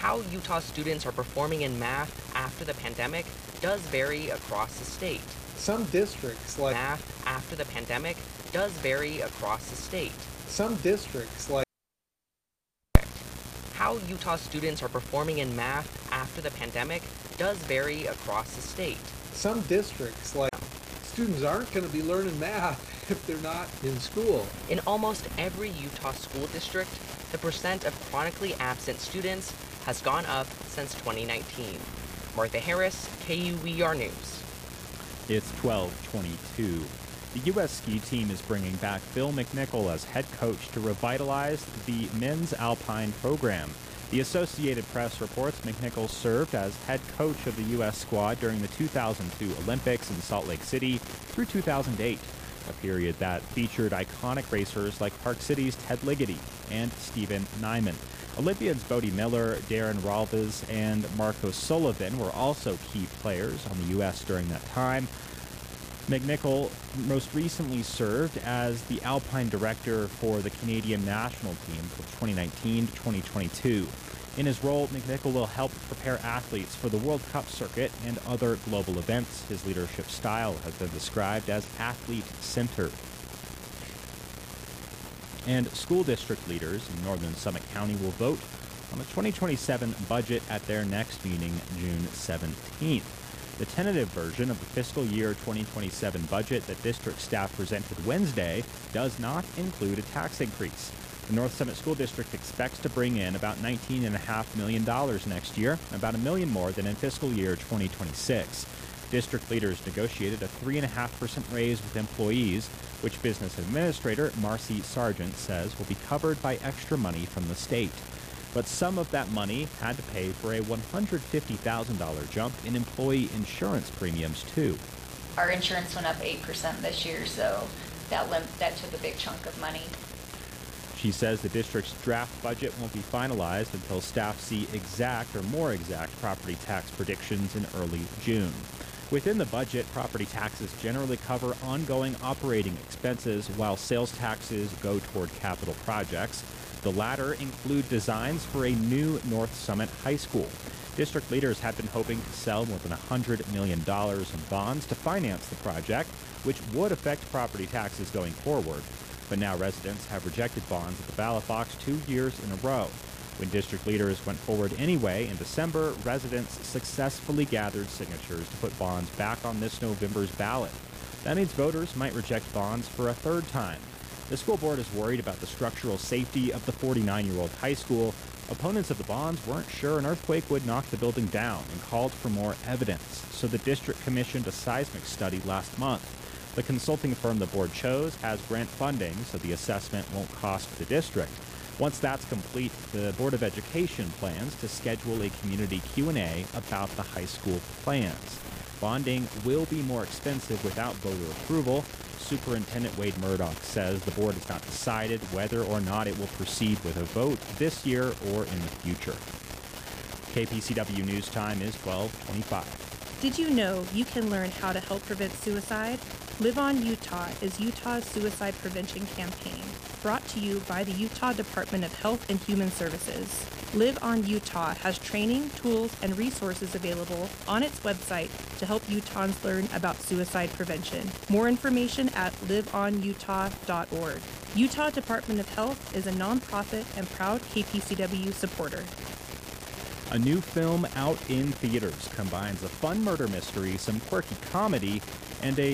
How Utah students are performing in math after the pandemic does vary across the state. Some districts like Math after the pandemic does vary across the state. some districts like How Utah students are performing in math after the pandemic does vary across the state. some districts like students aren't going to be learning math if they're not in school. In almost every Utah school district, the percent of chronically absent students has gone up since 2019. Martha Harris, KUER News. It's 12:22. The U.S. ski team is bringing back Bill McNichol as head coach to revitalize the men's alpine program. The Associated Press reports McNichol served as head coach of the U.S. squad during the 2002 Olympics in Salt Lake City through 2008, a period that featured iconic racers like Park City's Ted Ligety and Stephen Nyman. Olympians Bodie Miller, Darren Ralves, and Marco Sullivan were also key players on the U.S. during that time. McNichol most recently served as the Alpine director for the Canadian national team from 2019 to 2022. In his role, McNichol will help prepare athletes for the World Cup circuit and other global events. His leadership style has been described as athlete-centered. And school district leaders in northern Summit County will vote on the 2027 budget at their next meeting June 17th. The tentative version of the fiscal year 2027 budget that district staff presented Wednesday does not include a tax increase. The North Summit School District expects to bring in about $19.5 million next year, about $1 million more than in fiscal year 2026. District leaders negotiated a 3.5% raise with employees, which business administrator Marcy Sargent says will be covered by extra money from the state. But some of that money had to pay for a $150,000 jump in employee insurance premiums, too. Our insurance went up 8% this year, so that took a big chunk of money. She says the district's draft budget won't be finalized until staff see exact or more exact property tax predictions in early June. Within the budget, property taxes generally cover ongoing operating expenses, while sales taxes go toward capital projects. The latter include designs for a new North Summit High School. District leaders had been hoping to sell more than $100 million in bonds to finance the project, which would affect property taxes going forward. But now residents have rejected bonds at the ballot box 2 years in a row. When district leaders went forward anyway in December, residents successfully gathered signatures to put bonds back on this November's ballot. That means voters might reject bonds for a third time. The school board is worried about the structural safety of the 49-year-old high school. Opponents of the bonds weren't sure an earthquake would knock the building down and called for more evidence, so the district commissioned a seismic study last month. The consulting firm the board chose has grant funding, so the assessment won't cost the district. Once that's complete, the Board of Education plans to schedule a community Q&A about the high school plans. Bonding will be more expensive without voter approval. Superintendent Wade Murdoch says the board has not decided whether or not it will proceed with a vote this year or in the future. KPCW News Time is 12:25. Did you know you can learn how to help prevent suicide? Live on Utah is Utah's suicide prevention campaign, brought to you by the Utah Department of Health and Human Services. Live on Utah has training, tools, and resources available on its website to help Utahns learn about suicide prevention. More information at liveonutah.org. Utah Department of Health is a nonprofit and proud KPCW supporter. A new film out in theaters combines a fun murder mystery, some quirky comedy, and a